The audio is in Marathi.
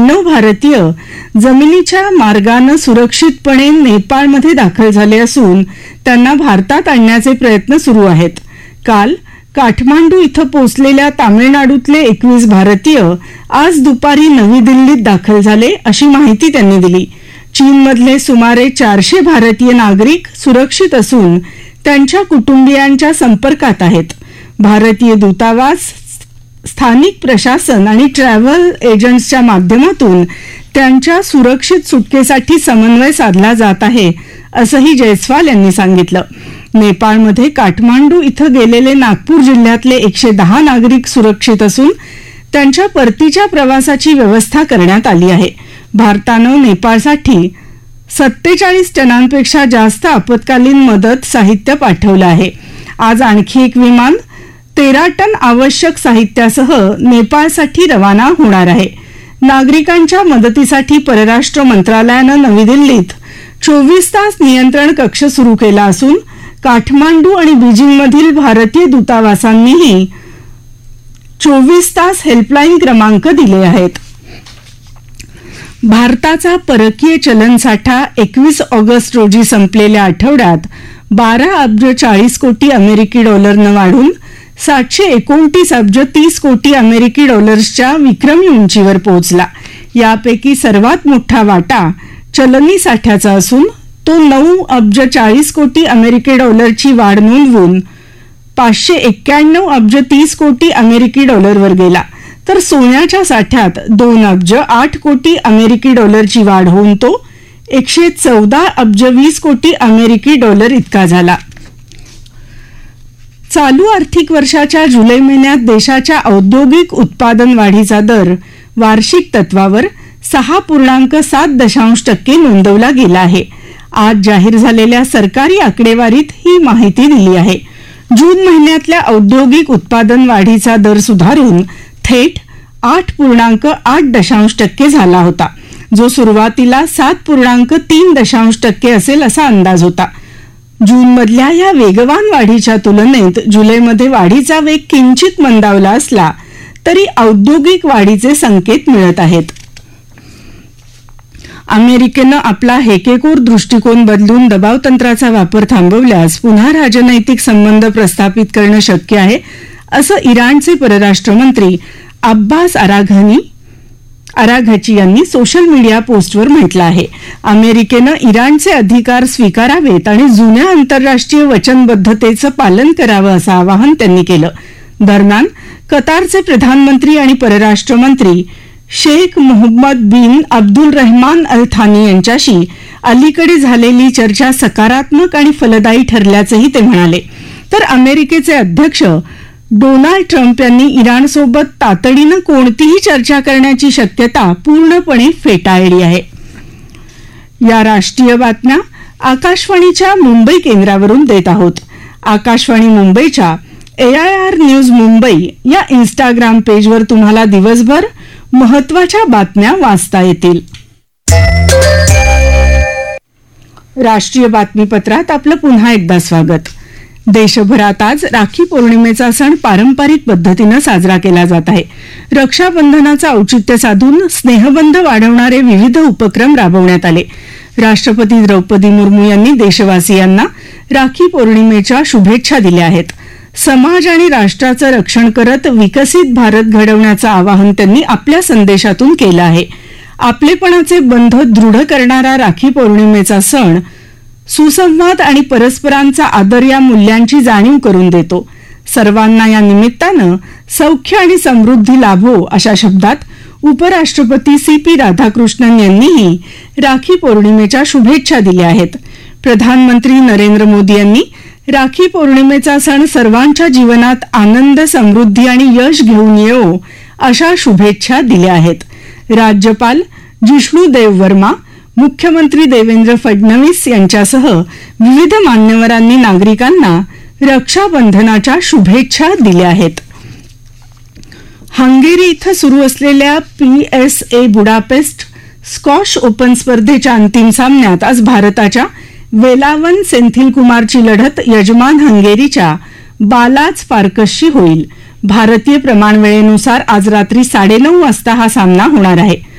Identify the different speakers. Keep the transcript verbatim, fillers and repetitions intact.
Speaker 1: ब्याण्णव भारतीय जमिनीच्या मार्गाने सुरक्षितपणे नेपाळमध्ये दाखल झाले असून त्यांना भारतात आणण्याचे प्रयत्न सुरू आहेत. काल काठमांडू इथं पोहोचलेल्या तामिळनाडूतले एकवीस भारतीय आज दुपारी नवी दिल्लीत दाखल झाले अशी माहिती त्यांनी दिली. चीनमधले सुमारे चारशे भारतीय नागरिक सुरक्षित असून त्यांच्या कुटुंबियांच्या संपर्कात आहेत. भारतीय दूतावास, स्थानिक प्रशासन आणि ट्रॅव्हल एजंट्सच्या माध्यमातून त्यांच्या सुरक्षित सुटकेसाठी समन्वय साधला जात आहे असंही जयस्वाल यांनी सांगितलं. नेपाळमध्ये काठमांडू इथं गेलेले नागपूर जिल्ह्यातले एकशे दहा नागरिक सुरक्षित असून त्यांच्या परतीच्या प्रवासाची व्यवस्था करण्यात आली आहे. भारतानं नेपाळसाठी सत्तेचाळीस टनांपेक्षा जास्त आपत्कालीन मदत साहित्य पाठवलं आहे. आज आणखी एक विमान तेरा टन आवश्यक साहित्यासह नेपाळसाठी रवाना होणार आहे. नागरिकांच्या मदतीसाठी परराष्ट्र मंत्रालयानं नवी दिल्लीत चोवीस तास नियंत्रण कक्ष सुरू केला असून काठमांडू आणि बीजिंगमधील भारतीय दूतावासांनीही चोवीस तास हेल्पलाईन क्रमांक दिले आहेत. भारताचा परकीय चलनसाठा एकवीस ऑगस्ट रोजी संपलेल्या आठवड्यात बारा अब्ज चाळीस कोटी अमेरिकी डॉलरनं वाढून सातशे एकोणतीस अब्ज तीस कोटी अमेरिकी डॉलर्सच्या विक्रमी उंचीवर पोहोचला. यापैकी सर्वात मोठा वाटा चलनी साठ्याचा असून तो नऊ अब्ज चाळीस कोटी अमेरिकी डॉलरची वाढ नोंदवून पाचशे एक्क्याण्णव अब्ज तीस कोटी अमेरिकी डॉलरवर गेला. तर सोन्याच्या साठ्यात दोन अब्ज आठ कोटी अमेरिकी डॉलरची वाढ होऊन तो एकशे चौदा अब्ज वीस कोटी अमेरिकी डॉलर इतका झाला. चालू आर्थिक वर्षाच्या जुलै महिन्यात देशाच्या औद्योगिक उत्पादन वाढीचा दर वार्षिक तत्वावर सहा पूर्णांक सात दशांश टक्के नोंदवला गेला आहे. आज जाहीर झालेल्या सरकारी आकडेवारीत ही माहिती दिली आहे. जून महिन्यातल्या औद्योगिक उत्पादन वाढीचा दर सुधारून थेट आठ पूर्णांक आठ दशांश टक्के झाला होता, जो सुरुवातीला सात पूर्णांक तीन दशांश टक्के असेल असा अंदाज होता. जूनमधल्या या वेगवान वाढीच्या तुलनेत जुलैमध्ये वाढीचा वेग किंचित मंदावला असला तरी औद्योगिक वाढीचे संकेत मिळत आहेत. अमेरिकेनं आपला हेकेखोर दृष्टिकोन बदलून दबाव तंत्राचा वापर थांबवल्यास पुन्हा राजनैतिक संबंध प्रस्थापित करणं शक्य आहे असं इराणचे परराष्ट्र मंत्री अब्बास अराघनी अराघची यांनी सोशल मीडिया पोस्टवर म्हटलं आहे. अमेरिकेनं इराणचे अधिकार स्वीकारावेत आणि जुन्या आंतरराष्ट्रीय वचनबद्धतेचं पालन करावं असं आवाहन त्यांनी केलं. दरम्यान कतारचे प्रधानमंत्री आणि परराष्ट्र मंत्री शेख मोहम्मद बिन अब्दुल रहमान अल थानी यांच्याशी अलीकडे झालेली चर्चा सकारात्मक आणि फलदायी ठरल्याचंही ते म्हणाले. तर अमेरिकेचे अध्यक्ष डोनाल्ड ट्रम्प यांनी इराणसोबत तातडीनं कोणतीही चर्चा करण्याची शक्यता पूर्णपणे फेटाळली आहे. या राष्ट्रीय बातम्या आकाशवाणीच्या मुंबई केंद्रावरून देत आहोत. आकाशवाणी मुंबईच्या ए आय आर न्यूज मुंबई या इन्स्टाग्राम पेजवर तुम्हाला दिवसभर महत्वाच्या बातम्या वाचता येतील. राष्ट्रीय बातमीपत्रात आपलं पुन्हा एकदा स्वागत. देशभरात आज राखी पौर्णिमेचा सण पारंपरिक पद्धतीनं साजरा केला जात आहे. रक्षाबंधनाचं औचित्य साधून स्नेहबंध वाढवणारे विविध उपक्रम राबवण्यात आले. राष्ट्रपती द्रौपदी मुर्मू यांनी देशवासियांना राखी पौर्णिमेच्या शुभेच्छा दिल्या आहेत. समाज आणि राष्ट्राचं रक्षण करत विकसित भारत घडवण्याचं आवाहन त्यांनी आपल्या संदेशातून केलं आहे. आपलेपणाचे बंध दृढ करणारा राखी पौर्णिमेचा सण सुसंवाद आणि परस्परांचा आदर या मूल्यांची जाणीव करून देतो. सर्वांना या निमित्तानं सौख्य आणि समृद्धी लाभो अशा शब्दात उपराष्ट्रपती सी पी राधाकृष्णन यांनीही राखी पौर्णिमेच्या शुभेच्छा दिल्या आहेत. प्रधानमंत्री नरेंद्र मोदी यांनी राखी पौर्णिमेचा सण सर्वांच्या जीवनात आनंद, समृद्धी आणि यश घेऊन येवो अशा शुभेच्छा दिल्या आहेत. राज्यपाल जिष्णू देव वर्मा, मुख्यमंत्री देवेंद्र फडणवीस यांच्यासह विविध मान्यवरांनी नागरिकांना रक्षाबंधनाच्या शुभेच्छा दिल्या आहेत. हंगेरी इथं सुरू असलेल्या P S A Budapest squash open स्पर्धेच्या अंतिम सामन्यात आज भारताच्या वेलावन सेंथिलकुमारची लढत यजमान हंगेरीच्या बालाज फार्कसशी होईल. भारतीय प्रमाणवेळेनुसार आज रात्री साडेनऊ वाजता हा सामना होणार आहे.